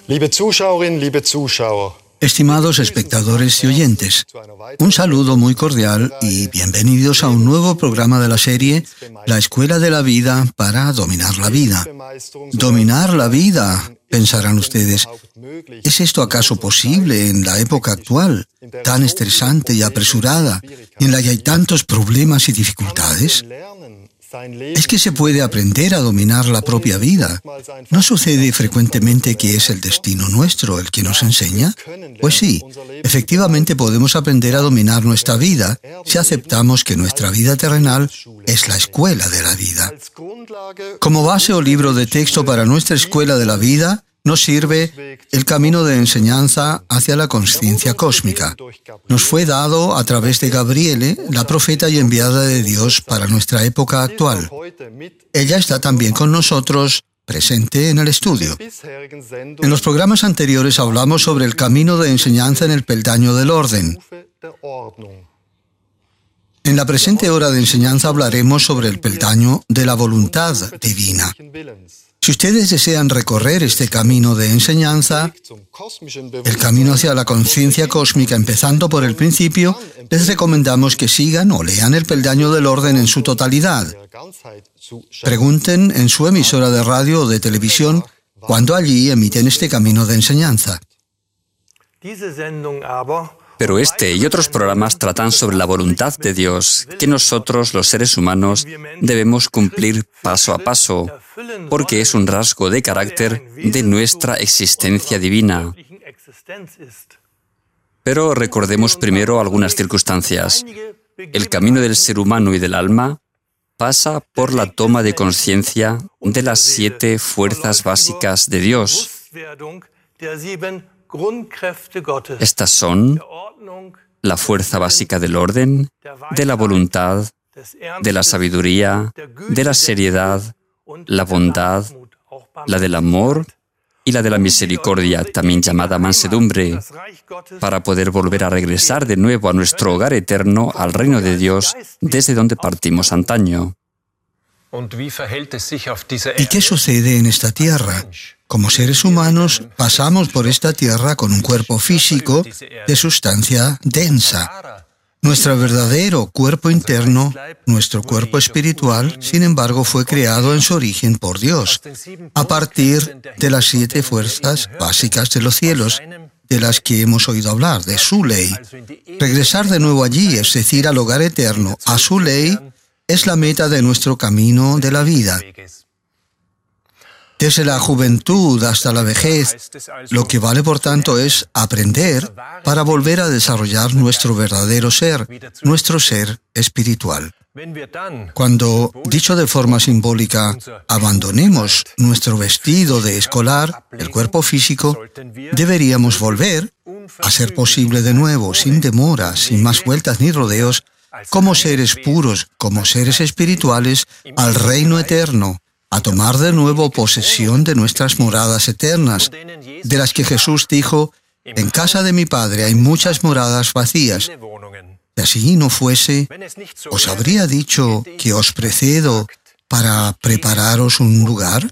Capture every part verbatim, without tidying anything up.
Liebe Zuschauerinnen, liebe Zuschauer. Estimados espectadores y oyentes, un saludo muy cordial y bienvenidos a un nuevo programa de la serie La Escuela de la Vida para Dominar la Vida. ¿Dominar la vida?, pensarán ustedes. ¿Es esto acaso posible en la época actual, tan estresante y apresurada, en la que hay tantos problemas y dificultades? ¿Es que se puede aprender a dominar la propia vida? ¿No sucede frecuentemente que es el destino nuestro el que nos enseña? Pues sí, efectivamente podemos aprender a dominar nuestra vida si aceptamos que nuestra vida terrenal es la escuela de la vida. Como base o libro de texto para nuestra escuela de la vida, nos sirve el camino de enseñanza hacia la conciencia cósmica. Nos fue dado a través de Gabriele, la profeta y enviada de Dios para nuestra época actual. Ella está también con nosotros, presente en el estudio. En los programas anteriores hablamos sobre el camino de enseñanza en el peldaño del orden. En la presente hora de enseñanza hablaremos sobre el peldaño de la voluntad divina. Si ustedes desean recorrer este camino de enseñanza, el camino hacia la conciencia cósmica, empezando por el principio, les recomendamos que sigan o lean el peldaño del orden en su totalidad. Pregunten en su emisora de radio o de televisión cuándo allí emiten este camino de enseñanza. Pero este y otros programas tratan sobre la voluntad de Dios, que nosotros, los seres humanos, debemos cumplir paso a paso, porque es un rasgo de carácter de nuestra existencia divina. Pero recordemos primero algunas circunstancias. El camino del ser humano y del alma pasa por la toma de conciencia de las siete fuerzas básicas de Dios. Estas son la fuerza básica del orden, de la voluntad, de la sabiduría, de la seriedad, la bondad, la del amor y la de la misericordia, también llamada mansedumbre, para poder volver a regresar de nuevo a nuestro hogar eterno, al reino de Dios, desde donde partimos antaño. ¿Y qué sucede en esta tierra? Como seres humanos, pasamos por esta tierra con un cuerpo físico de sustancia densa. Nuestro verdadero cuerpo interno, nuestro cuerpo espiritual, sin embargo, fue creado en su origen por Dios, a partir de las siete fuerzas básicas de los cielos, de las que hemos oído hablar, de su ley. Regresar de nuevo allí, es decir, al hogar eterno, a su ley, es la meta de nuestro camino de la vida. Desde la juventud hasta la vejez, lo que vale por tanto es aprender para volver a desarrollar nuestro verdadero ser, nuestro ser espiritual. Cuando, dicho de forma simbólica, abandonemos nuestro vestido de escolar, el cuerpo físico, deberíamos volver, a ser posible de nuevo, sin demora, sin más vueltas ni rodeos, como seres puros, como seres espirituales, al reino eterno, a tomar de nuevo posesión de nuestras moradas eternas, de las que Jesús dijo, en casa de mi Padre hay muchas moradas vacías. Si así no fuese, ¿os habría dicho que os precedo para prepararos un lugar?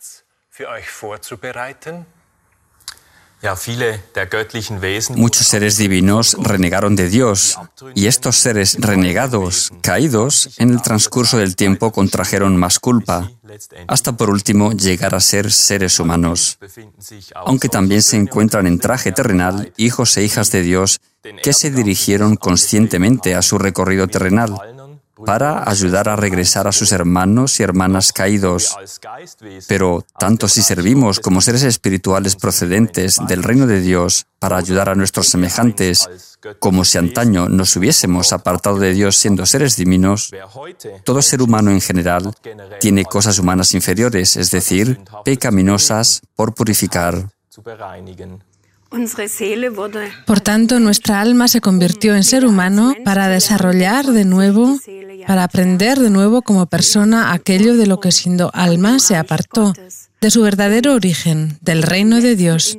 Muchos seres divinos renegaron de Dios, y estos seres renegados, caídos, en el transcurso del tiempo contrajeron más culpa, hasta por último llegar a ser seres humanos. Aunque también se encuentran en traje terrenal hijos e hijas de Dios que se dirigieron conscientemente a su recorrido terrenal, para ayudar a regresar a sus hermanos y hermanas caídos. Pero tanto si servimos como seres espirituales procedentes del reino de Dios para ayudar a nuestros semejantes, como si antaño nos hubiésemos apartado de Dios siendo seres divinos, todo ser humano en general tiene cosas humanas inferiores, es decir, pecaminosas por purificar. Por tanto, nuestra alma se convirtió en ser humano para desarrollar de nuevo, para aprender de nuevo como persona aquello de lo que siendo alma se apartó, de su verdadero origen, del reino de Dios.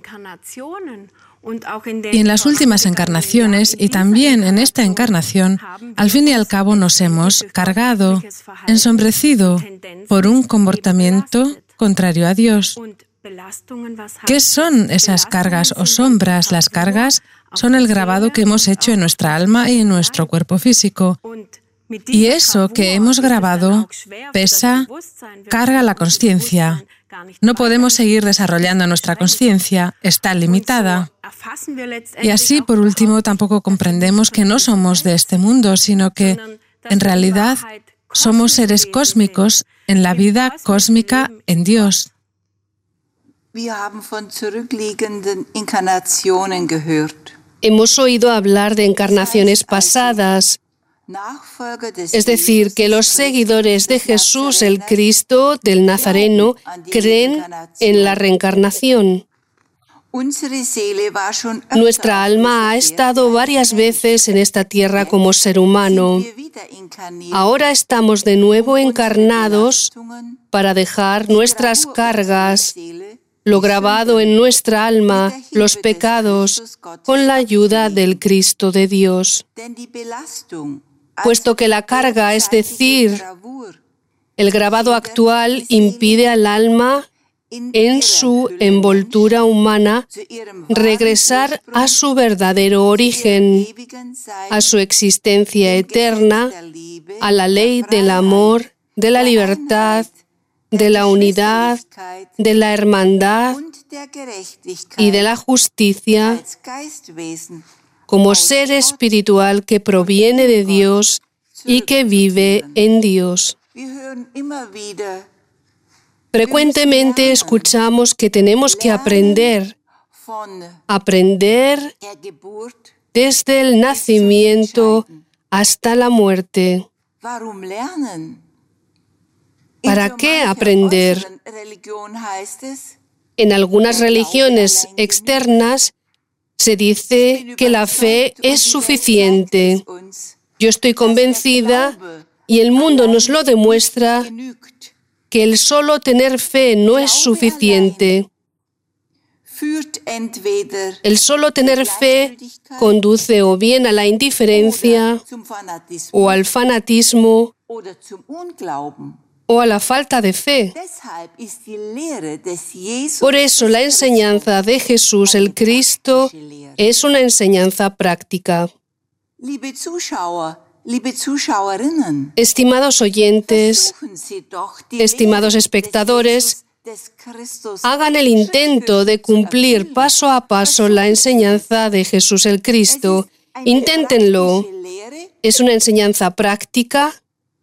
Y en las últimas encarnaciones, y también en esta encarnación, al fin y al cabo nos hemos cargado, ensombrecido por un comportamiento contrario a Dios, ¿Qué son esas cargas o sombras? Las cargas son el grabado que hemos hecho en nuestra alma y en nuestro cuerpo físico. Y eso que hemos grabado pesa, carga la consciencia. No podemos seguir desarrollando nuestra consciencia, está limitada. Y así, por último, tampoco comprendemos que no somos de este mundo, sino que, en realidad, somos seres cósmicos en la vida cósmica en Dios. Hemos oído hablar de encarnaciones pasadas, es decir, que los seguidores de Jesús el Cristo del Nazareno creen en la reencarnación. Nuestra alma ha estado varias veces en esta tierra como ser humano. Ahora estamos de nuevo encarnados para dejar nuestras cargas, lo grabado en nuestra alma, los pecados, con la ayuda del Cristo de Dios. Puesto que la carga, es decir, el grabado actual, impide al alma, en su envoltura humana, regresar a su verdadero origen, a su existencia eterna, a la ley del amor, de la libertad, de la unidad, de la hermandad y de la justicia, como ser espiritual que proviene de Dios y que vive en Dios. Frecuentemente escuchamos que tenemos que aprender, aprender desde el nacimiento hasta la muerte. ¿Para qué aprender? En algunas religiones externas se dice que la fe es suficiente. Yo estoy convencida, y el mundo nos lo demuestra, que el solo tener fe no es suficiente. El solo tener fe conduce o bien a la indiferencia, o al fanatismo, o a la falta de fe. Por eso la enseñanza de Jesús el Cristo es una enseñanza práctica. Estimados oyentes, estimados espectadores, hagan el intento de cumplir paso a paso la enseñanza de Jesús el Cristo. Inténtenlo. Es una enseñanza práctica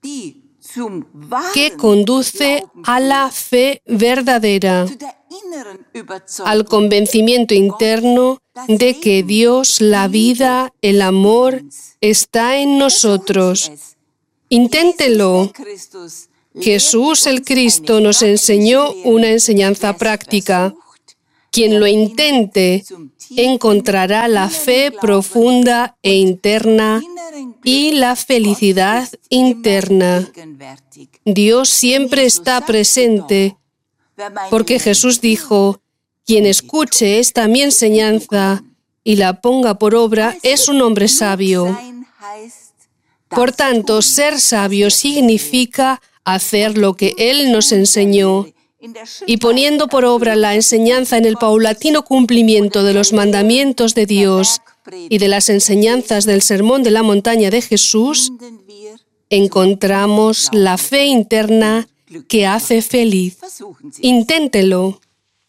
que conduce a la fe verdadera, al convencimiento interno de que Dios, la vida, el amor, está en nosotros. Inténtenlo. Jesús el Cristo nos enseñó una enseñanza práctica. Quien lo intente encontrará la fe profunda e interna y la felicidad interna. Dios siempre está presente, porque Jesús dijo: quien escuche esta mi enseñanza y la ponga por obra es un hombre sabio. Por tanto, ser sabio significa hacer lo que Él nos enseñó, y poniendo por obra la enseñanza en el paulatino cumplimiento de los mandamientos de Dios y de las enseñanzas del Sermón de la Montaña de Jesús, encontramos la fe interna que hace feliz. Inténtelo.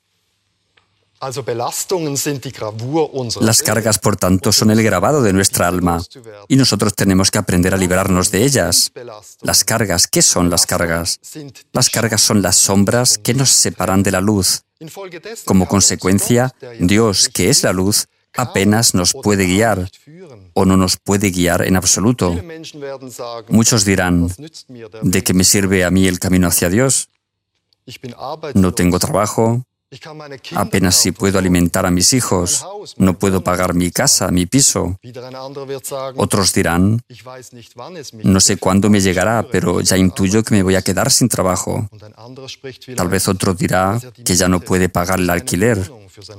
Las cargas, por tanto, son el grabado de nuestra alma, y nosotros tenemos que aprender a librarnos de ellas. Las cargas, ¿qué son las cargas? Las cargas son las sombras que nos separan de la luz. Como consecuencia, Dios, que es la luz, apenas nos puede guiar, o no nos puede guiar en absoluto. Muchos dirán: ¿de qué me sirve a mí el camino hacia Dios? No tengo trabajo. Apenas si puedo alimentar a mis hijos, no puedo pagar mi casa, mi piso. Otros dirán: no sé cuándo me llegará, pero ya intuyo que me voy a quedar sin trabajo. Tal vez otro dirá que ya no puede pagar el alquiler.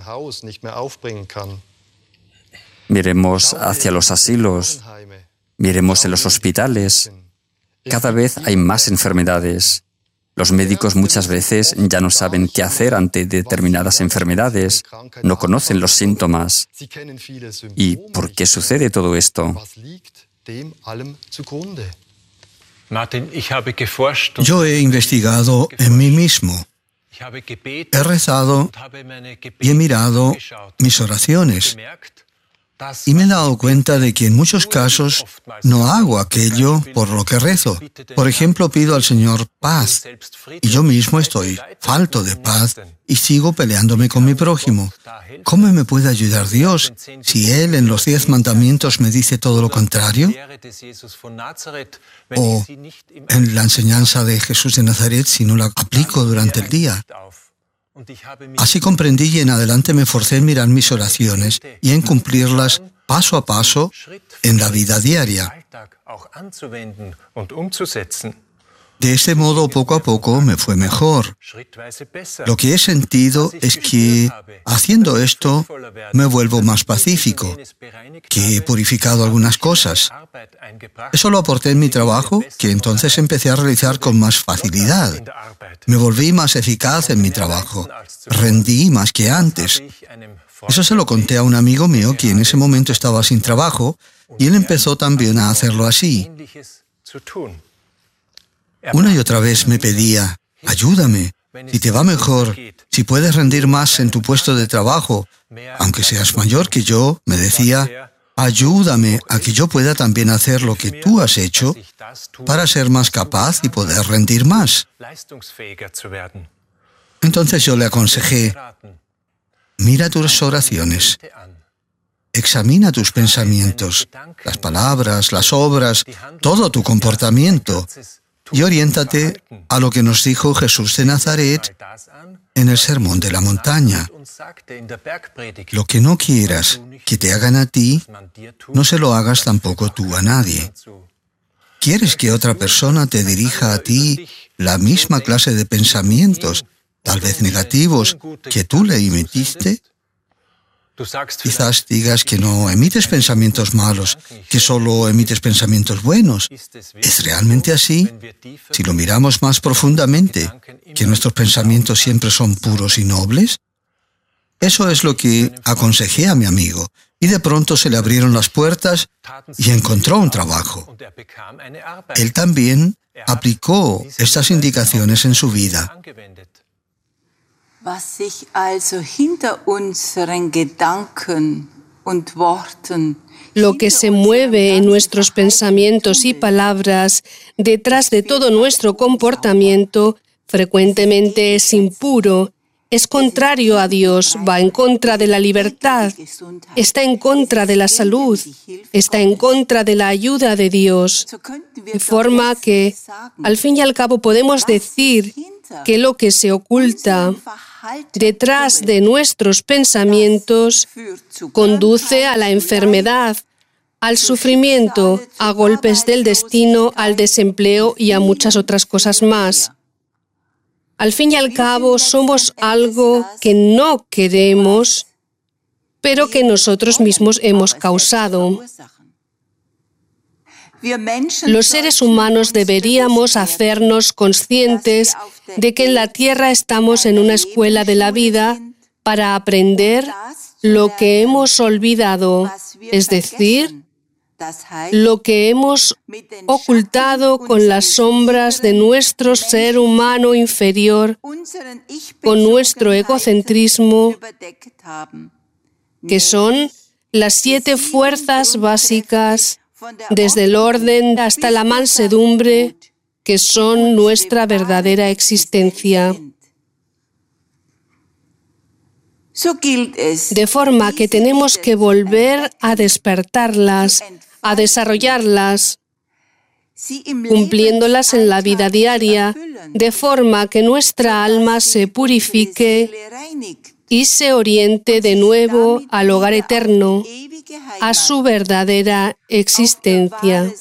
Miremos hacia los asilos, miremos en los hospitales. Cada vez hay más enfermedades. Los médicos muchas veces ya no saben qué hacer ante determinadas enfermedades, no conocen los síntomas. ¿Y por qué sucede todo esto? Yo he investigado en mí mismo. He rezado y he mirado mis oraciones y me he dado cuenta de que en muchos casos no hago aquello por lo que rezo. Por ejemplo, pido al Señor paz y yo mismo estoy falto de paz y sigo peleándome con mi prójimo. ¿Cómo me puede ayudar Dios si Él en los diez mandamientos me dice todo lo contrario? O en la enseñanza de Jesús de Nazaret si no la aplico durante el día. Así comprendí y en adelante me forcé en mirar mis oraciones y en cumplirlas paso a paso en la vida diaria. De este modo, poco a poco, me fue mejor. Lo que he sentido es que, haciendo esto, me vuelvo más pacífico, que he purificado algunas cosas. Eso lo aporté en mi trabajo, que entonces empecé a realizar con más facilidad. Me volví más eficaz en mi trabajo. Rendí más que antes. Eso se lo conté a un amigo mío que en ese momento estaba sin trabajo, y él empezó también a hacerlo así. Una y otra vez me pedía, ayúdame, si te va mejor, si puedes rendir más en tu puesto de trabajo, aunque seas mayor que yo, me decía, ayúdame a que yo pueda también hacer lo que tú has hecho para ser más capaz y poder rendir más. Entonces yo le aconsejé, mira tus oraciones, examina tus pensamientos, las palabras, las obras, todo tu comportamiento, y oriéntate a lo que nos dijo Jesús de Nazaret en el Sermón de la Montaña. Lo que no quieras que te hagan a ti, no se lo hagas tampoco tú a nadie. ¿Quieres que otra persona te dirija a ti la misma clase de pensamientos, tal vez negativos, que tú le emitiste? Quizás digas que no emites pensamientos malos, que solo emites pensamientos buenos. ¿Es realmente así? Si lo miramos más profundamente, ¿que nuestros pensamientos siempre son puros y nobles? Eso es lo que aconsejé a mi amigo, y de pronto se le abrieron las puertas y encontró un trabajo. Él también aplicó estas indicaciones en su vida. Was sich also hinter unseren Gedanken und Worten, lo que se mueve en nuestros pensamientos y palabras, detrás de todo nuestro comportamiento, frecuentemente es impuro, es contrario a Dios, va en contra de la libertad, está en contra de la salud, está en contra de la ayuda de Dios, de forma que, al fin y al cabo, podemos decir que lo que se oculta detrás de nuestros pensamientos conduce a la enfermedad, al sufrimiento, a golpes del destino, al desempleo y a muchas otras cosas más. Al fin y al cabo, somos algo que no queremos, pero que nosotros mismos hemos causado. Los seres humanos deberíamos hacernos conscientes de que en la Tierra estamos en una escuela de la vida para aprender lo que hemos olvidado, es decir, lo que hemos ocultado con las sombras de nuestro ser humano inferior, con nuestro egocentrismo, que son las siete fuerzas básicas, desde el orden hasta la mansedumbre, que son nuestra verdadera existencia. De forma que tenemos que volver a despertarlas, a desarrollarlas, cumpliéndolas en la vida diaria, de forma que nuestra alma se purifique y se oriente de nuevo al hogar eterno, a su verdadera existencia.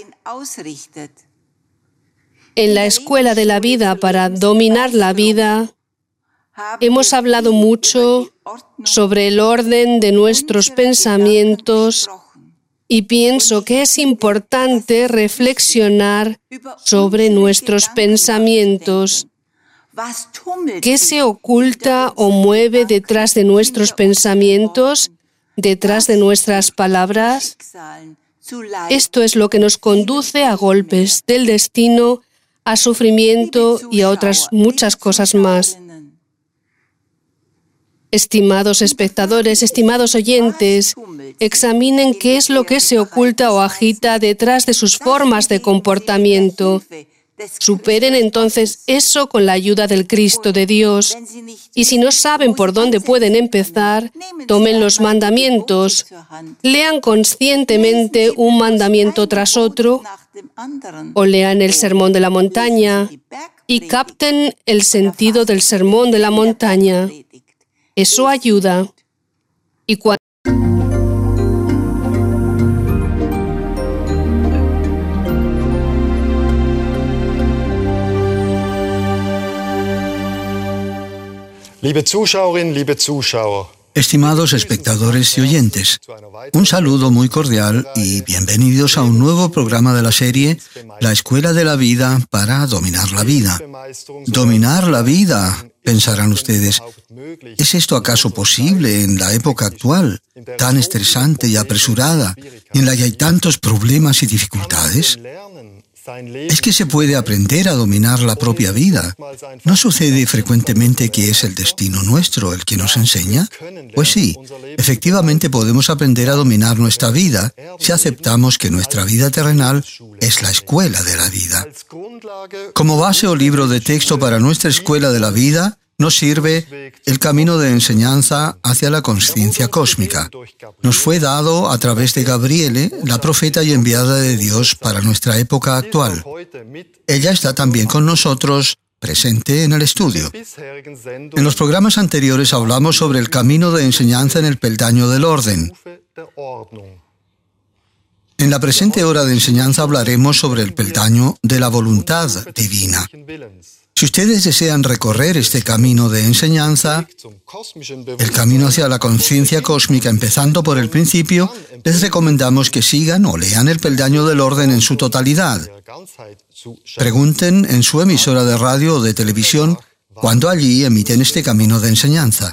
En la escuela de la vida para dominar la vida, hemos hablado mucho sobre el orden de nuestros pensamientos Y pienso que es importante reflexionar sobre nuestros pensamientos. ¿Qué se oculta o mueve detrás de nuestros pensamientos, detrás de nuestras palabras? Esto es lo que nos conduce a golpes del destino, a sufrimiento y a otras muchas cosas más. Estimados espectadores, estimados oyentes, examinen qué es lo que se oculta o agita detrás de sus formas de comportamiento. Superen entonces eso con la ayuda del Cristo de Dios. Y si no saben por dónde pueden empezar, tomen los mandamientos, lean conscientemente un mandamiento tras otro, o lean el Sermón de la Montaña y capten el sentido del Sermón de la Montaña. Eso ayuda. Y cuando Liebe Zuschauerinnen, liebe Zuschauer. Estimados espectadores y oyentes, un saludo muy cordial y bienvenidos a un nuevo programa de la serie La Escuela de la Vida para Dominar la Vida. ¿Dominar la vida?, pensarán ustedes. ¿Es esto acaso posible en la época actual, tan estresante y apresurada, en la que hay tantos problemas y dificultades? Es que se puede aprender a dominar la propia vida. ¿No sucede frecuentemente que es el destino nuestro el que nos enseña? Pues sí, efectivamente podemos aprender a dominar nuestra vida si aceptamos que nuestra vida terrenal es la escuela de la vida. Como base o libro de texto para nuestra escuela de la vida, nos sirve el camino de enseñanza hacia la conciencia cósmica. Nos fue dado a través de Gabriele, la profeta y enviada de Dios para nuestra época actual. Ella está también con nosotros, presente en el estudio. En los programas anteriores hablamos sobre el camino de enseñanza en el peldaño del orden. En la presente hora de enseñanza hablaremos sobre el peldaño de la voluntad divina. Si ustedes desean recorrer este camino de enseñanza, el camino hacia la conciencia cósmica empezando por el principio, les recomendamos que sigan o lean el peldaño del orden en su totalidad. Pregunten en su emisora de radio o de televisión cuando allí emiten este camino de enseñanza.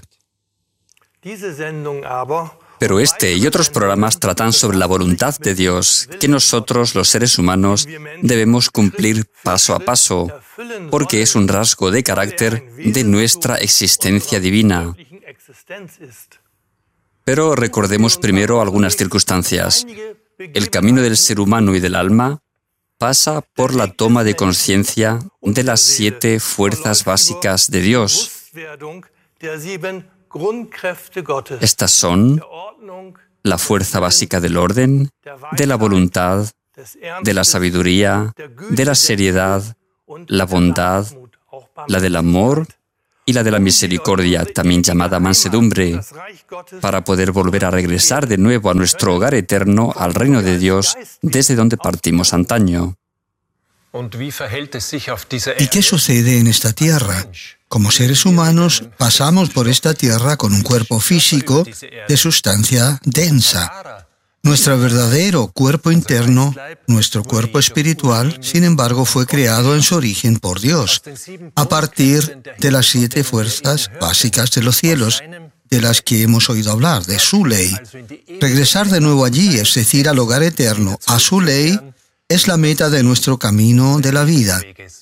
Pero este y otros programas tratan sobre la voluntad de Dios, que nosotros, los seres humanos, debemos cumplir paso a paso, porque es un rasgo de carácter de nuestra existencia divina. Pero recordemos primero algunas circunstancias. El camino del ser humano y del alma pasa por la toma de conciencia de las siete fuerzas básicas de Dios. Estas son la fuerza básica del orden, de la voluntad, de la sabiduría, de la seriedad, la bondad, la del amor y la de la misericordia, también llamada mansedumbre, para poder volver a regresar de nuevo a nuestro hogar eterno, al reino de Dios, desde donde partimos antaño. ¿Y qué sucede en esta tierra? Como seres humanos, pasamos por esta tierra con un cuerpo físico de sustancia densa. Nuestro verdadero cuerpo interno, nuestro cuerpo espiritual, sin embargo, fue creado en su origen por Dios, a partir de las siete fuerzas básicas de los cielos, de las que hemos oído hablar, de su ley. Regresar de nuevo allí, es decir, al hogar eterno, a su ley, es la meta de nuestro camino de la vida.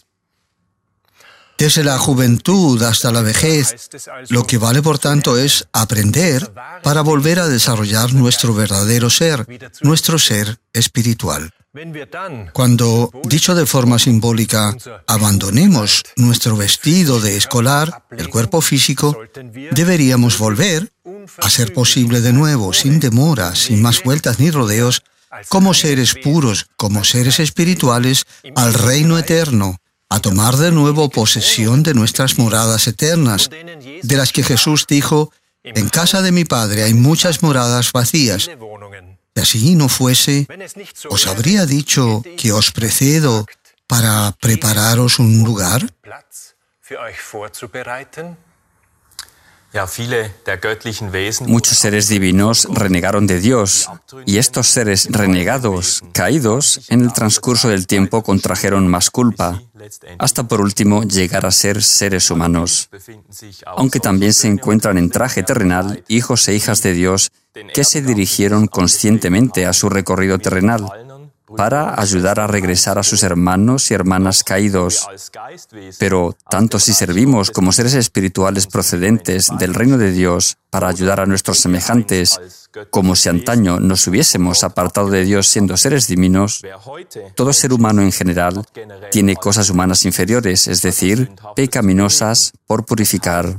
Desde la juventud hasta la vejez, lo que vale por tanto es aprender para volver a desarrollar nuestro verdadero ser, nuestro ser espiritual. Cuando, dicho de forma simbólica, abandonemos nuestro vestido de escolar, el cuerpo físico, deberíamos volver, a ser posible de nuevo, sin demora, sin más vueltas ni rodeos, como seres puros, como seres espirituales, al reino eterno, a tomar de nuevo posesión de nuestras moradas eternas, de las que Jesús dijo, en casa de mi Padre hay muchas moradas vacías. Si así no fuese, ¿os habría dicho que os precedo para prepararos un lugar? Muchos seres divinos renegaron de Dios, y estos seres renegados, caídos, en el transcurso del tiempo contrajeron más culpa, hasta por último llegar a ser seres humanos. Aunque también se encuentran en traje terrenal hijos e hijas de Dios que se dirigieron conscientemente a su recorrido terrenal, para ayudar a regresar a sus hermanos y hermanas caídos. Pero tanto si servimos como seres espirituales procedentes del reino de Dios para ayudar a nuestros semejantes, como si antaño nos hubiésemos apartado de Dios siendo seres divinos, todo ser humano en general tiene cosas humanas inferiores, es decir, pecaminosas por purificar.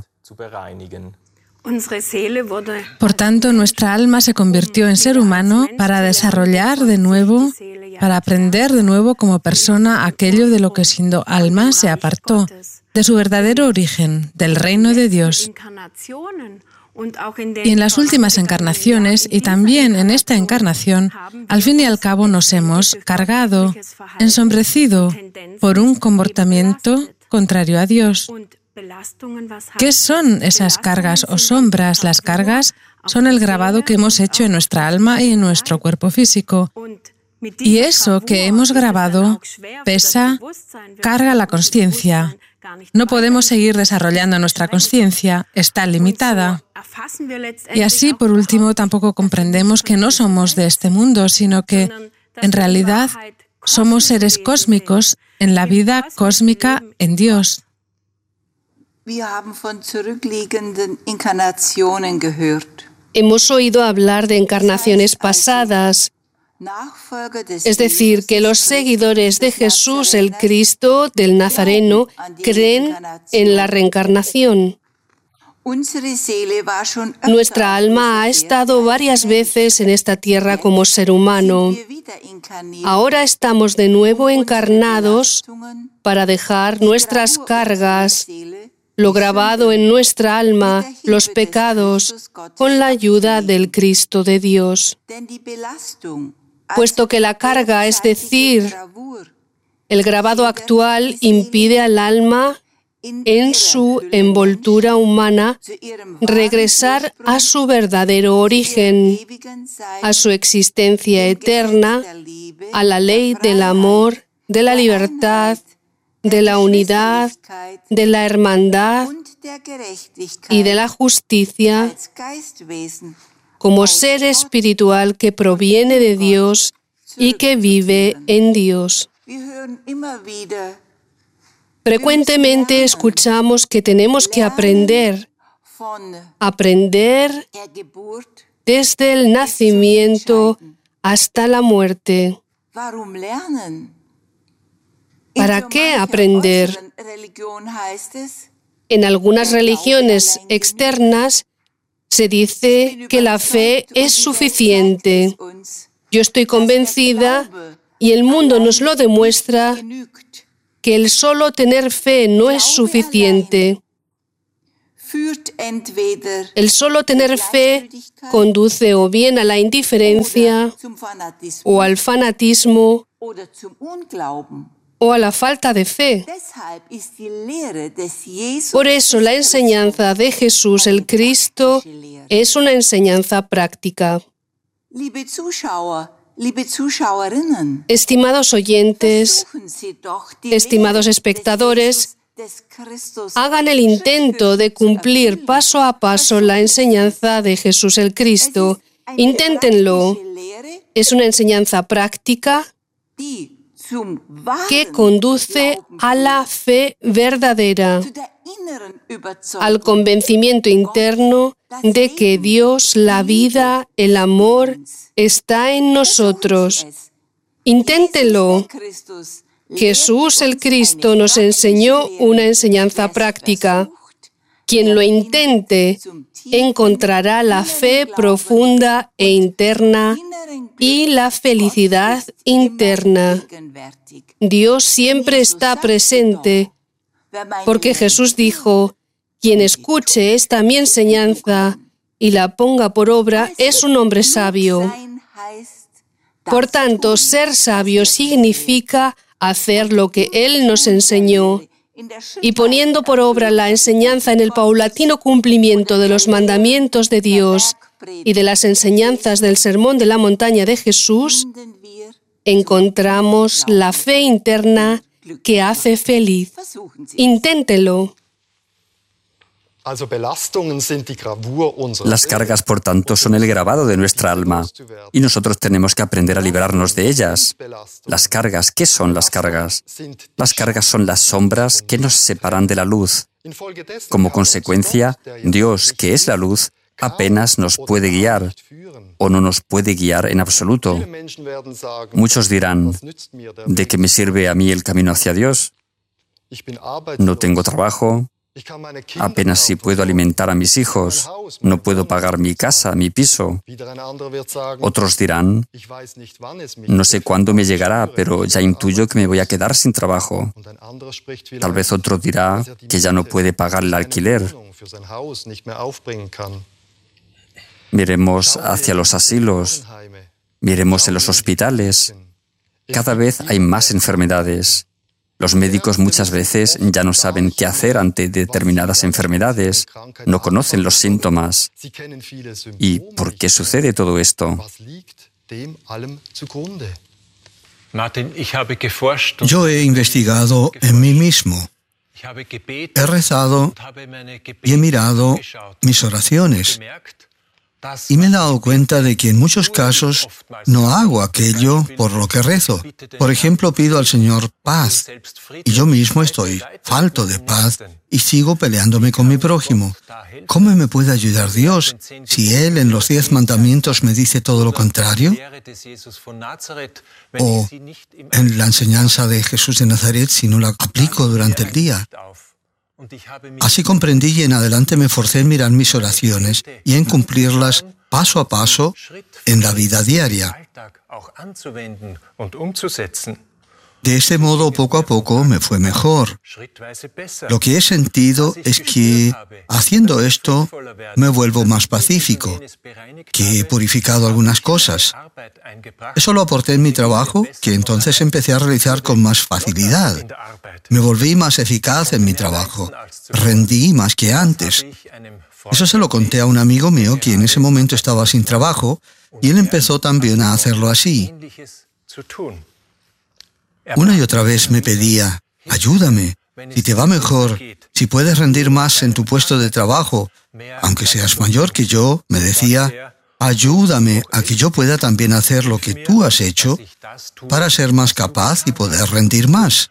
Por tanto, nuestra alma se convirtió en ser humano para desarrollar de nuevo, para aprender de nuevo como persona aquello de lo que siendo alma se apartó, de su verdadero origen, del reino de Dios. Y en las últimas encarnaciones, y también en esta encarnación, al fin y al cabo nos hemos cargado, ensombrecido por un comportamiento contrario a Dios. ¿Qué son esas cargas o sombras? Las cargas son el grabado que hemos hecho en nuestra alma y en nuestro cuerpo físico. Y eso que hemos grabado pesa, carga la consciencia. No podemos seguir desarrollando nuestra consciencia, está limitada. Y así, por último, tampoco comprendemos que no somos de este mundo, sino que, en realidad, somos seres cósmicos en la vida cósmica en Dios. Hemos oído hablar de encarnaciones pasadas, es decir, que los seguidores de Jesús el Cristo del Nazareno creen en la reencarnación. Nuestra alma ha estado varias veces en esta tierra como ser humano. Ahora estamos de nuevo encarnados para dejar nuestras cargas, lo grabado en nuestra alma, los pecados, con la ayuda del Cristo de Dios. Puesto que la carga, es decir, el grabado actual, impide al alma, en su envoltura humana, regresar a su verdadero origen, a su existencia eterna, a la ley del amor, de la libertad, de la unidad, de la hermandad y de la justicia, como ser espiritual que proviene de Dios y que vive en Dios. Frecuentemente escuchamos que tenemos que aprender, aprender desde el nacimiento hasta la muerte. ¿Para qué aprender? En algunas religiones externas se dice que la fe es suficiente. Yo estoy convencida, y el mundo nos lo demuestra, que el solo tener fe no es suficiente. El solo tener fe conduce o bien a la indiferencia, o al fanatismo, o a la falta de fe. Por eso la enseñanza de Jesús el Cristo es una enseñanza práctica. Estimados oyentes, estimados espectadores, hagan el intento de cumplir paso a paso la enseñanza de Jesús el Cristo. Inténtenlo. Es una enseñanza práctica que conduce a la fe verdadera, al convencimiento interno de que Dios, la vida, el amor, está en nosotros. Inténtenlo. Jesús el Cristo nos enseñó una enseñanza práctica. Quien lo intente encontrará la fe profunda e interna y la felicidad interna. Dios siempre está presente, porque Jesús dijo: quien escuche esta mi enseñanza y la ponga por obra es un hombre sabio. Por tanto, ser sabio significa hacer lo que Él nos enseñó, y poniendo por obra la enseñanza en el paulatino cumplimiento de los mandamientos de Dios y de las enseñanzas del Sermón de la Montaña de Jesús, encontramos la fe interna que hace feliz. Inténtelo. Las cargas, por tanto, son el grabado de nuestra alma y nosotros tenemos que aprender a librarnos de ellas. Las cargas, ¿qué son las cargas? Las cargas son las sombras que nos separan de la luz. Como consecuencia, Dios, que es la luz, apenas nos puede guiar o no nos puede guiar en absoluto. Muchos dirán, ¿de qué me sirve a mí el camino hacia Dios? No tengo trabajo. Apenas si puedo alimentar a mis hijos, no puedo pagar mi casa, mi piso. Otros dirán, no sé cuándo me llegará, pero ya intuyo que me voy a quedar sin trabajo. Tal vez otro dirá que ya no puede pagar el alquiler. Miremos hacia los asilos, miremos en los hospitales. Cada vez hay más enfermedades. Los médicos muchas veces ya no saben qué hacer ante determinadas enfermedades, no conocen los síntomas. ¿Y por qué sucede todo esto? Yo he investigado en mí mismo. He rezado y he mirado mis oraciones. Y me he dado cuenta de que en muchos casos no hago aquello por lo que rezo. Por ejemplo, pido al Señor paz, y yo mismo estoy falto de paz y sigo peleándome con mi prójimo. ¿Cómo me puede ayudar Dios si Él en los diez mandamientos me dice todo lo contrario? O en la enseñanza de Jesús de Nazaret si no la aplico durante el día. Así comprendí y en adelante me forcé en mirar mis oraciones y en cumplirlas paso a paso en la vida diaria. De este modo, poco a poco, me fue mejor. Lo que he sentido es que, haciendo esto, me vuelvo más pacífico, que he purificado algunas cosas. Eso lo aporté en mi trabajo, que entonces empecé a realizar con más facilidad. Me volví más eficaz en mi trabajo. Rendí más que antes. Eso se lo conté a un amigo mío que en ese momento estaba sin trabajo, y él empezó también a hacerlo así. Una y otra vez me pedía, ayúdame, si te va mejor, si puedes rendir más en tu puesto de trabajo, aunque seas mayor que yo, me decía, ayúdame a que yo pueda también hacer lo que tú has hecho para ser más capaz y poder rendir más.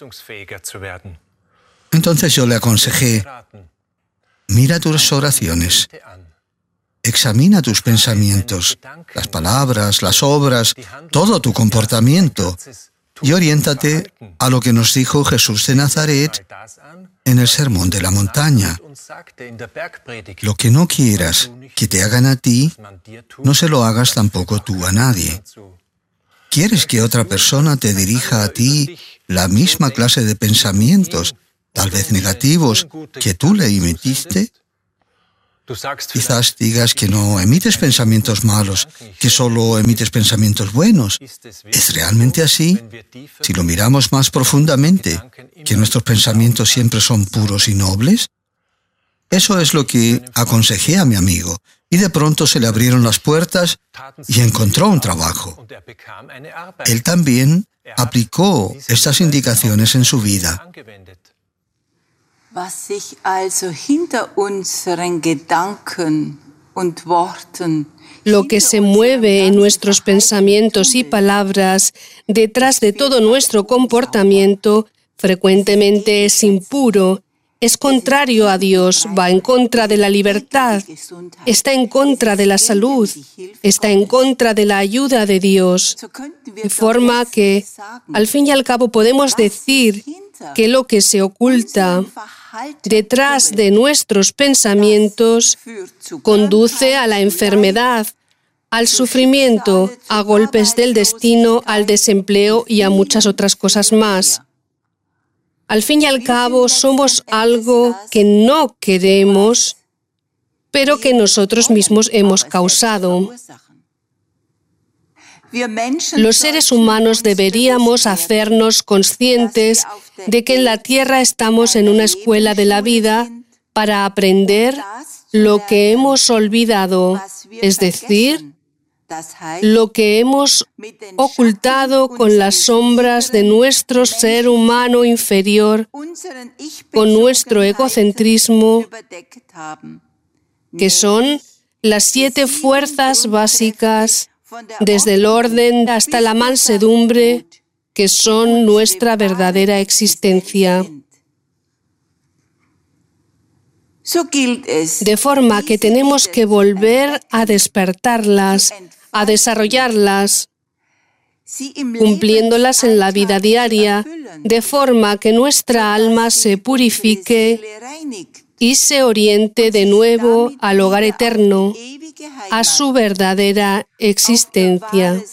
Entonces yo le aconsejé, mira tus oraciones, examina tus pensamientos, las palabras, las obras, todo tu comportamiento, y oriéntate a lo que nos dijo Jesús de Nazaret en el Sermón de la Montaña. Lo que no quieras que te hagan a ti, no se lo hagas tampoco tú a nadie. ¿Quieres que otra persona te dirija a ti la misma clase de pensamientos, tal vez negativos, que tú le emitiste? Quizás digas que no emites pensamientos malos, que solo emites pensamientos buenos. ¿Es realmente así? Si lo miramos más profundamente, ¿que nuestros pensamientos siempre son puros y nobles? Eso es lo que aconsejé a mi amigo, y de pronto se le abrieron las puertas y encontró un trabajo. Él también aplicó estas indicaciones en su vida. Was sich also hinter unseren Gedanken und Worten, Lo que se mueve en nuestros pensamientos y palabras, detrás de todo nuestro comportamiento, frecuentemente es impuro, es contrario a Dios, va en contra de la libertad, está en contra de la salud, está en contra de la ayuda de Dios, de forma que, al fin y al cabo, podemos decir que lo que se oculta detrás de nuestros pensamientos conduce a la enfermedad, al sufrimiento, a golpes del destino, al desempleo y a muchas otras cosas más. Al fin y al cabo, somos algo que no queremos, pero que nosotros mismos hemos causado. Los seres humanos deberíamos hacernos conscientes de que en la tierra estamos en una escuela de la vida para aprender lo que hemos olvidado, es decir, lo que hemos ocultado con las sombras de nuestro ser humano inferior, con nuestro egocentrismo, que son las siete fuerzas básicas, desde el orden hasta la mansedumbre, que son nuestra verdadera existencia. De forma que tenemos que volver a despertarlas, a desarrollarlas, cumpliéndolas en la vida diaria, de forma que nuestra alma se purifique y se oriente de nuevo al hogar eterno, a su verdadera existencia.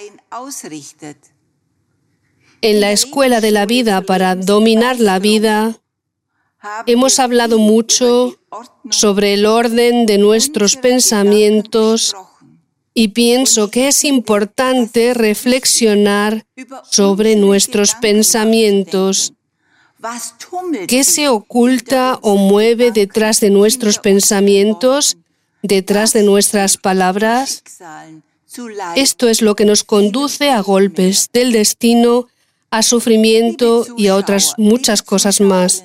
En la escuela de la vida para dominar la vida, hemos hablado mucho sobre el orden de nuestros pensamientos y pienso que es importante reflexionar sobre nuestros pensamientos. ¿Qué se oculta o mueve detrás de nuestros pensamientos, detrás de nuestras palabras? Esto es lo que nos conduce a golpes del destino, a sufrimiento y a otras muchas cosas más.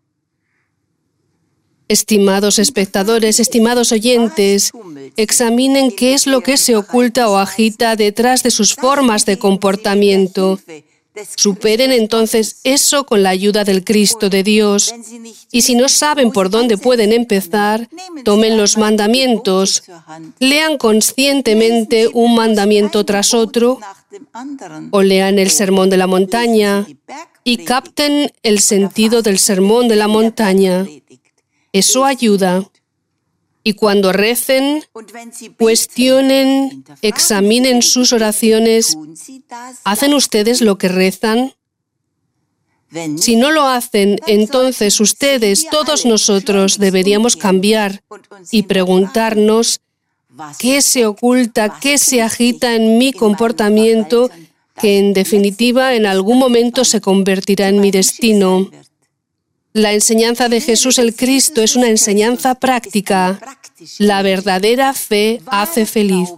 Estimados espectadores, estimados oyentes, examinen qué es lo que se oculta o agita detrás de sus formas de comportamiento. Superen entonces eso con la ayuda del Cristo de Dios. Y si no saben por dónde pueden empezar, tomen los mandamientos, lean conscientemente un mandamiento tras otro, o lean el Sermón de la Montaña y capten el sentido del Sermón de la Montaña. Eso ayuda. Y cuando recen, cuestionen, examinen sus oraciones. ¿Hacen ustedes lo que rezan? Si no lo hacen, entonces ustedes, todos nosotros, deberíamos cambiar y preguntarnos qué se oculta, qué se agita en mi comportamiento, que en definitiva en algún momento se convertirá en mi destino. La enseñanza de Jesús el Cristo es una enseñanza práctica. La verdadera fe hace feliz.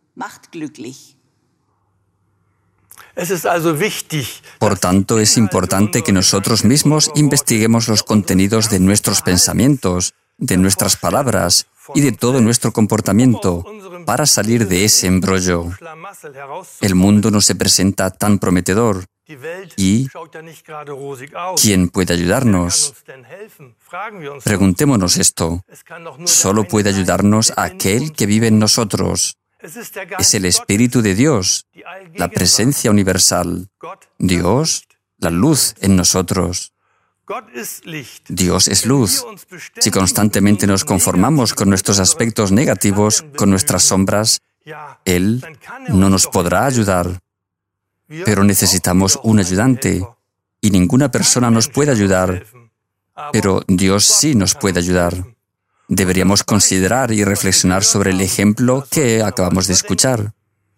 Por tanto, es importante que nosotros mismos investiguemos los contenidos de nuestros pensamientos, de nuestras palabras y de todo nuestro comportamiento para salir de ese embrollo. El mundo no se presenta tan prometedor. ¿Y quién puede ayudarnos? Preguntémonos esto. Solo puede ayudarnos aquel que vive en nosotros. Es el Espíritu de Dios, la presencia universal. Dios, la luz en nosotros. Dios es luz. Si constantemente nos conformamos con nuestros aspectos negativos, con nuestras sombras, Él no nos podrá ayudar. Pero necesitamos un ayudante, y ninguna persona nos puede ayudar, pero Dios sí nos puede ayudar. Deberíamos considerar y reflexionar sobre el ejemplo que acabamos de escuchar.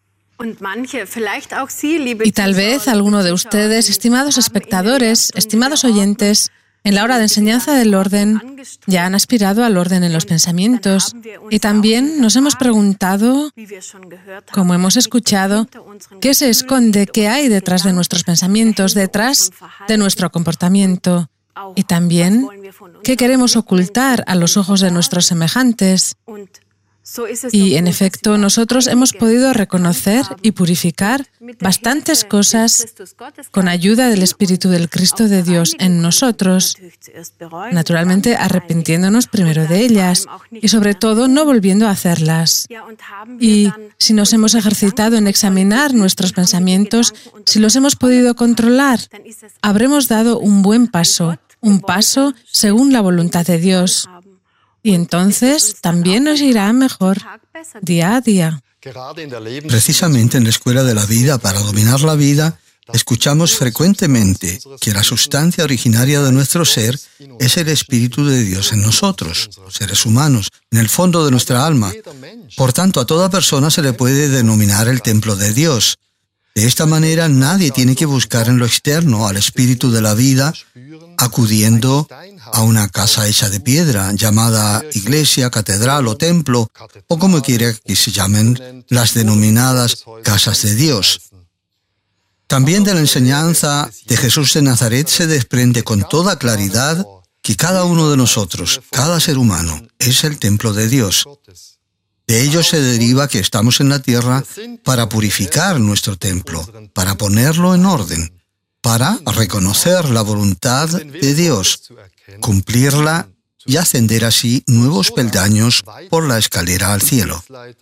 Y tal vez alguno de ustedes, estimados espectadores, estimados oyentes, en la hora de enseñanza del orden, ya han aspirado al orden en los pensamientos y también nos hemos preguntado, como hemos escuchado, ¿qué se esconde, qué hay detrás de nuestros pensamientos, detrás de nuestro comportamiento? Y también, ¿qué queremos ocultar a los ojos de nuestros semejantes? Y, en efecto, nosotros hemos podido reconocer y purificar bastantes cosas con ayuda del Espíritu del Cristo de Dios en nosotros, naturalmente arrepintiéndonos primero de ellas y, sobre todo, no volviendo a hacerlas. Y si nos hemos ejercitado en examinar nuestros pensamientos, si los hemos podido controlar, habremos dado un buen paso, un paso según la voluntad de Dios. Y entonces también nos irá mejor día a día. Precisamente en la escuela de la vida, para dominar la vida, escuchamos frecuentemente que la sustancia originaria de nuestro ser es el Espíritu de Dios en nosotros, los seres humanos, en el fondo de nuestra alma. Por tanto, a toda persona se le puede denominar el templo de Dios. De esta manera, nadie tiene que buscar en lo externo al Espíritu de la vida, acudiendo a una casa hecha de piedra, llamada iglesia, catedral o templo, o como quiera que se llamen las denominadas casas de Dios. También de la enseñanza de Jesús de Nazaret se desprende con toda claridad que cada uno de nosotros, cada ser humano, es el templo de Dios. De ello se deriva que estamos en la tierra para purificar nuestro templo, para ponerlo en orden, para reconocer la voluntad de Dios, cumplirla y ascender así nuevos peldaños por la escalera al cielo.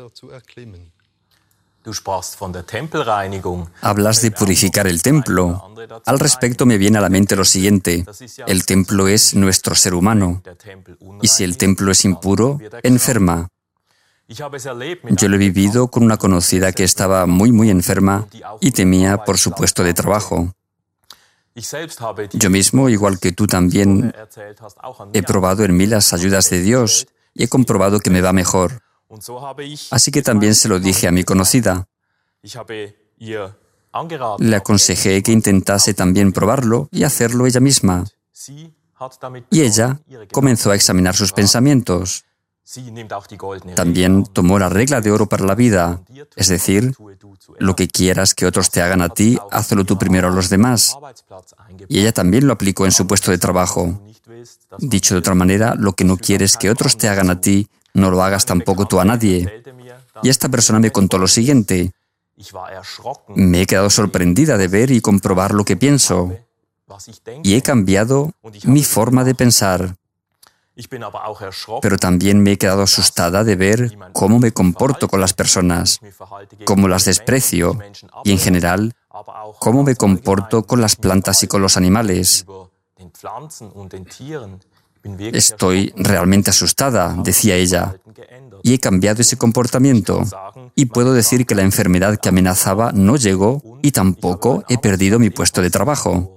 Hablas de purificar el templo. Al respecto me viene a la mente lo siguiente. El templo es nuestro ser humano. Y si el templo es impuro, enferma. Yo lo he vivido con una conocida que estaba muy, muy enferma y temía por su puesto de trabajo. Yo mismo, igual que tú también, he probado en mí las ayudas de Dios y he comprobado que me va mejor. Así que también se lo dije a mi conocida. Le aconsejé que intentase también probarlo y hacerlo ella misma. Y ella comenzó a examinar sus pensamientos. También tomó la regla de oro para la vida, es decir, lo que quieras que otros te hagan a ti, hazlo tú primero a los demás. Y ella también lo aplicó en su puesto de trabajo. Dicho de otra manera, lo que no quieres que otros te hagan a ti, no lo hagas tampoco tú a nadie. Y esta persona me contó lo siguiente. Me he quedado sorprendida de ver y comprobar lo que pienso. Y he cambiado mi forma de pensar. Pero también me he quedado asustada de ver cómo me comporto con las personas, cómo las desprecio y, en general, cómo me comporto con las plantas y con los animales. Estoy realmente asustada, decía ella, y he cambiado ese comportamiento. Y puedo decir que la enfermedad que amenazaba no llegó y tampoco he perdido mi puesto de trabajo.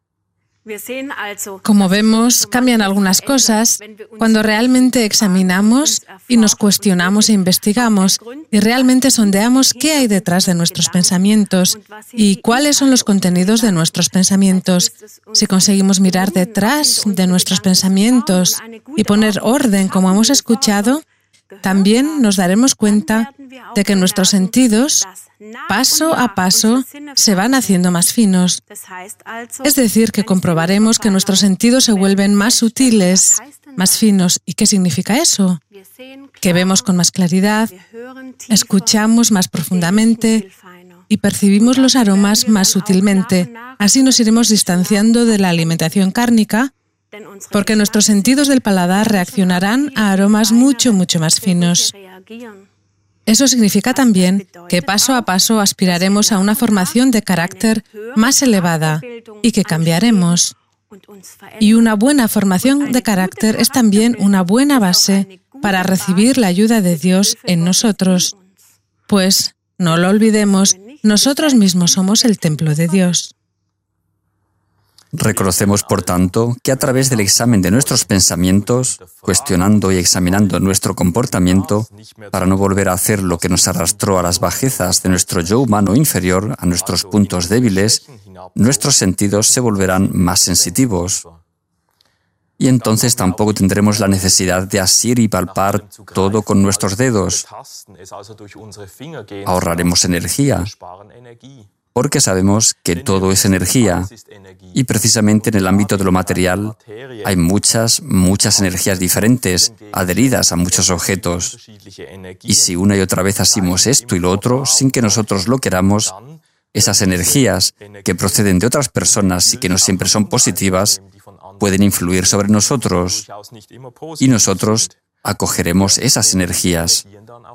Como vemos, cambian algunas cosas cuando realmente examinamos y nos cuestionamos e investigamos y realmente sondeamos qué hay detrás de nuestros pensamientos y cuáles son los contenidos de nuestros pensamientos. Si conseguimos mirar detrás de nuestros pensamientos y poner orden, como hemos escuchado, también nos daremos cuenta de que nuestros sentidos, paso a paso, se van haciendo más finos. Es decir, que comprobaremos que nuestros sentidos se vuelven más sutiles, más finos. ¿Y qué significa eso? Que vemos con más claridad, escuchamos más profundamente y percibimos los aromas más sutilmente. Así nos iremos distanciando de la alimentación cárnica, porque nuestros sentidos del paladar reaccionarán a aromas mucho, mucho más finos. Eso significa también que paso a paso aspiraremos a una formación de carácter más elevada y que cambiaremos. Y una buena formación de carácter es también una buena base para recibir la ayuda de Dios en nosotros. Pues, no lo olvidemos, nosotros mismos somos el templo de Dios. Reconocemos, por tanto, que a través del examen de nuestros pensamientos, cuestionando y examinando nuestro comportamiento, para no volver a hacer lo que nos arrastró a las bajezas de nuestro yo humano inferior, a nuestros puntos débiles, nuestros sentidos se volverán más sensitivos. Y entonces tampoco tendremos la necesidad de asir y palpar todo con nuestros dedos. Ahorraremos energía, porque sabemos que todo es energía. Y precisamente en el ámbito de lo material hay muchas, muchas energías diferentes, adheridas a muchos objetos. Y si una y otra vez asimos esto y lo otro, sin que nosotros lo queramos, esas energías que proceden de otras personas y que no siempre son positivas, pueden influir sobre nosotros. Y nosotros acogeremos esas energías.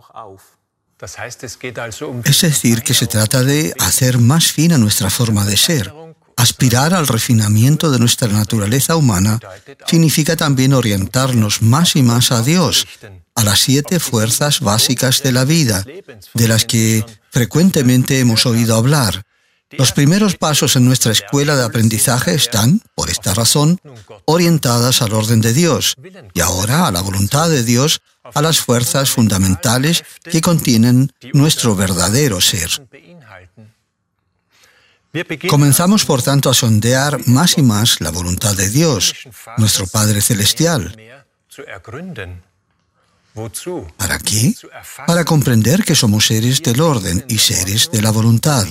Es decir, que se trata de hacer más fina nuestra forma de ser. Aspirar al refinamiento de nuestra naturaleza humana significa también orientarnos más y más a Dios, a las siete fuerzas básicas de la vida, de las que frecuentemente hemos oído hablar, Los primeros pasos en nuestra escuela de aprendizaje están, por esta razón, orientadas al orden de Dios y ahora a la voluntad de Dios, a las fuerzas fundamentales que contienen nuestro verdadero ser. Comenzamos, por tanto, a sondear más y más la voluntad de Dios, nuestro Padre Celestial. ¿Para qué? Para comprender que somos seres del orden y seres de la voluntad.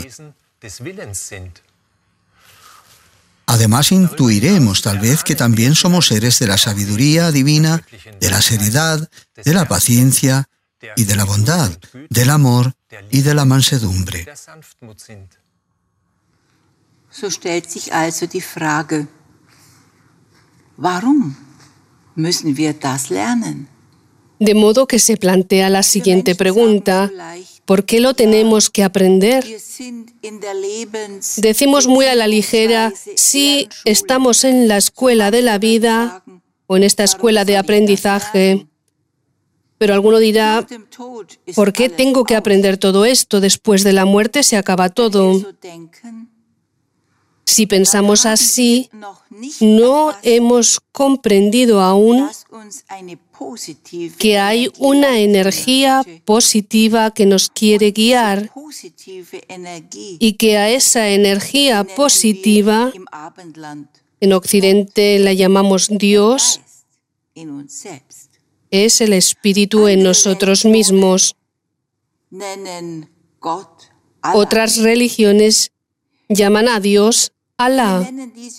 Además, intuiremos tal vez que también somos seres de la sabiduría divina, de la seriedad, de la paciencia y de la bondad, del amor y de la mansedumbre. So stellt sich also die Frage, warum müssen wir das lernen? De modo que se plantea la siguiente pregunta: ¿por qué lo tenemos que aprender? Decimos muy a la ligera, sí, estamos en la escuela de la vida o en esta escuela de aprendizaje. Pero alguno dirá, ¿por qué tengo que aprender todo esto? Después de la muerte se acaba todo. Si pensamos así, no hemos comprendido aún que hay una energía positiva que nos quiere guiar y que a esa energía positiva, en Occidente la llamamos Dios, es el Espíritu en nosotros mismos. Otras religiones llaman a Dios Alá.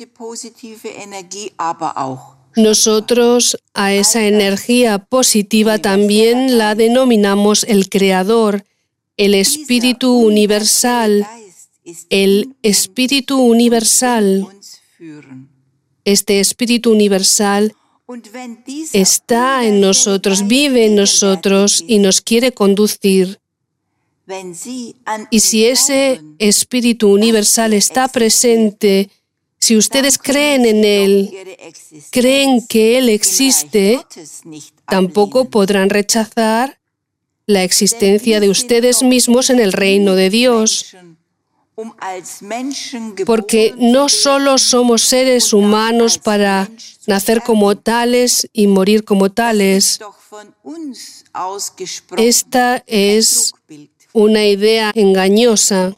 Nosotros a esa energía positiva también la denominamos el Creador, el Espíritu Universal, el Espíritu Universal. Este Espíritu Universal está en nosotros, vive en nosotros y nos quiere conducir. Y si ese Espíritu Universal está presente, si ustedes creen en Él, creen que Él existe, tampoco podrán rechazar la existencia de ustedes mismos en el reino de Dios. Porque no solo somos seres humanos para nacer como tales y morir como tales. Esta es una idea engañosa.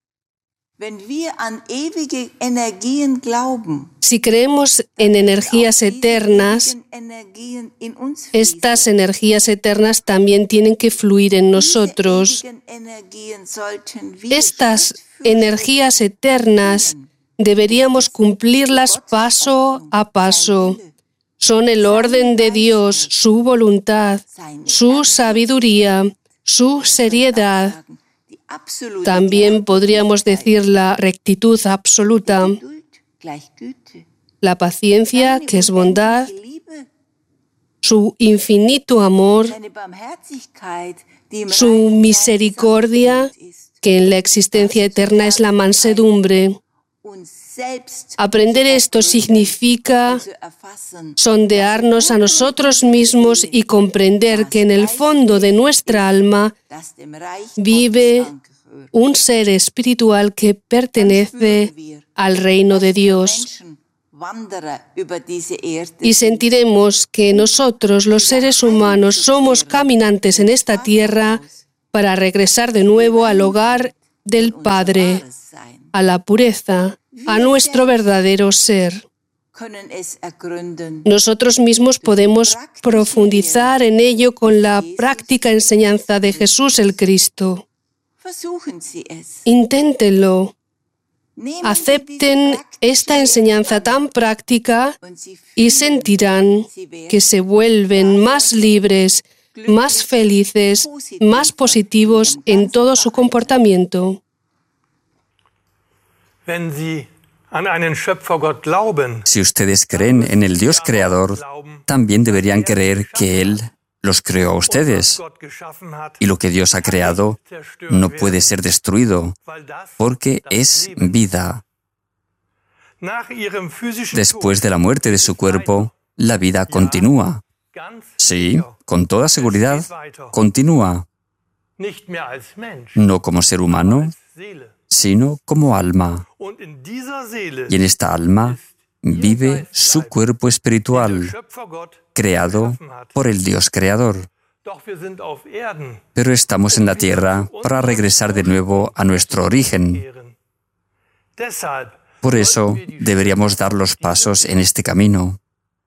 Si creemos en energías eternas, estas energías eternas también tienen que fluir en nosotros. Estas energías eternas deberíamos cumplirlas paso a paso. Son el orden de Dios, su voluntad, su sabiduría, su seriedad. También podríamos decir la rectitud absoluta, la paciencia, que es bondad, su infinito amor, su misericordia, que en la existencia eterna es la mansedumbre. Aprender esto significa sondearnos a nosotros mismos y comprender que en el fondo de nuestra alma vive un ser espiritual que pertenece al reino de Dios. Y sentiremos que nosotros, los seres humanos, somos caminantes en esta tierra para regresar de nuevo al hogar del Padre, a la pureza, a nuestro verdadero ser. Nosotros mismos podemos profundizar en ello con la práctica enseñanza de Jesús el Cristo. Inténtenlo. Acepten esta enseñanza tan práctica y sentirán que se vuelven más libres, más felices, más positivos en todo su comportamiento. Si ustedes creen en el Dios creador, también deberían creer que Él los creó a ustedes. Y lo que Dios ha creado no puede ser destruido, porque es vida. Después de la muerte de su cuerpo, la vida continúa. Sí, con toda seguridad, continúa. No como ser humano, sino como alma. Y en esta alma vive su cuerpo espiritual, creado por el Dios creador. Pero estamos en la tierra para regresar de nuevo a nuestro origen. Por eso deberíamos dar los pasos en este camino.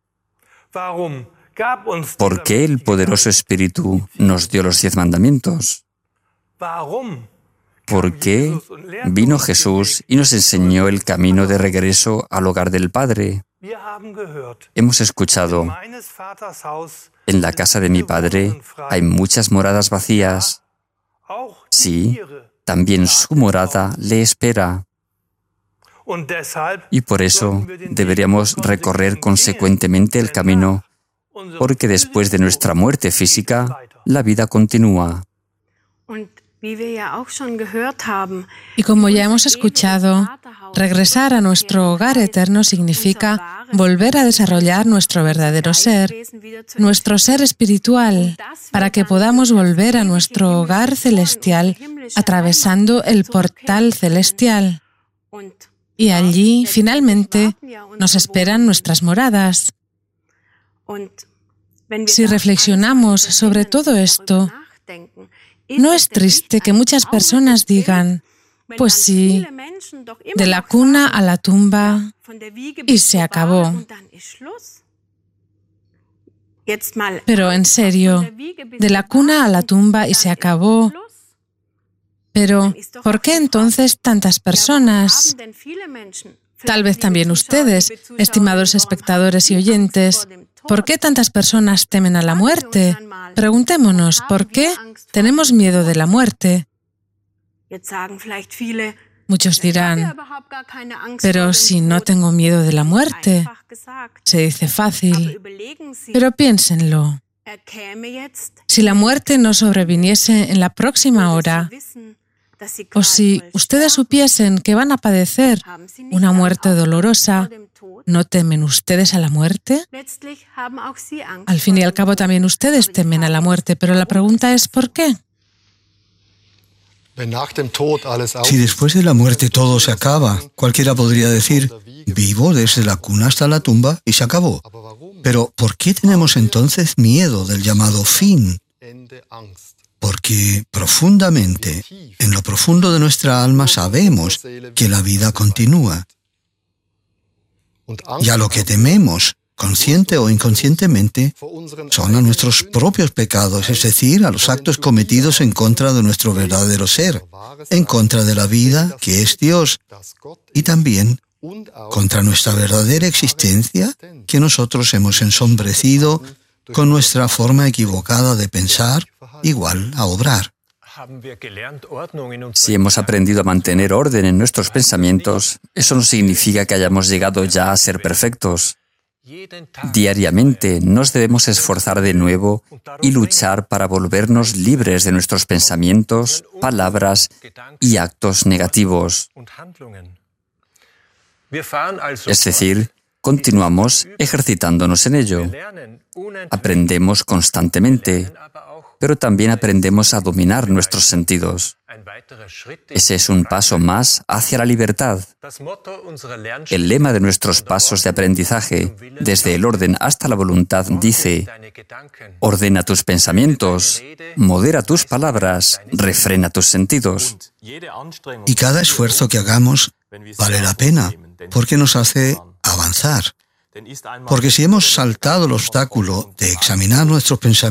¿Por qué el poderoso Espíritu nos dio los diez mandamientos? ¿Por qué vino Jesús y nos enseñó el camino de regreso al hogar del Padre? Hemos escuchado, en la casa de mi Padre hay muchas moradas vacías. Sí, también su morada le espera. Y por eso deberíamos recorrer consecuentemente el camino, porque después de nuestra muerte física, la vida continúa. Y como ya hemos escuchado, regresar a nuestro hogar eterno significa volver a desarrollar nuestro verdadero ser, nuestro ser espiritual, para que podamos volver a nuestro hogar celestial atravesando el portal celestial. Y allí, finalmente, nos esperan nuestras moradas. Si reflexionamos sobre todo esto, ¿no es triste que muchas personas digan, pues sí, de la cuna a la tumba y se acabó? Pero en serio, de la cuna a la tumba y se acabó. Pero, ¿por qué entonces tantas personas? Tal vez también ustedes, estimados espectadores y oyentes, ¿por qué tantas personas temen a la muerte? Preguntémonos, ¿por qué tenemos miedo de la muerte? Muchos dirán, pero si no tengo miedo de la muerte, se dice fácil. Pero piénsenlo. Si la muerte no sobreviniese en la próxima hora, o si ustedes supiesen que van a padecer una muerte dolorosa, ¿no temen ustedes a la muerte? Al fin y al cabo también ustedes temen a la muerte, pero la pregunta es ¿por qué? Si después de la muerte todo se acaba, cualquiera podría decir, vivo desde la cuna hasta la tumba y se acabó. Pero ¿por qué tenemos entonces miedo del llamado fin? Porque profundamente, en lo profundo de nuestra alma sabemos que la vida continúa. Y a lo que tememos, consciente o inconscientemente, son a nuestros propios pecados, es decir, a los actos cometidos en contra de nuestro verdadero ser, en contra de la vida que es Dios, y también contra nuestra verdadera existencia que nosotros hemos ensombrecido con nuestra forma equivocada de pensar, igual a obrar. Si hemos aprendido a mantener orden en nuestros pensamientos, eso no significa que hayamos llegado ya a ser perfectos. Diariamente nos debemos esforzar de nuevo y luchar para volvernos libres de nuestros pensamientos, palabras y actos negativos. Es decir, continuamos ejercitándonos en ello. Aprendemos constantemente, pero también aprendemos a dominar nuestros sentidos. Ese es un paso más hacia la libertad. El lema de nuestros pasos de aprendizaje, desde el orden hasta la voluntad, dice: ordena tus pensamientos, modera tus palabras, refrena tus sentidos. Y cada esfuerzo que hagamos vale la pena, porque nos hace avanzar. Porque si hemos saltado el obstáculo de examinar nuestros pensamientos,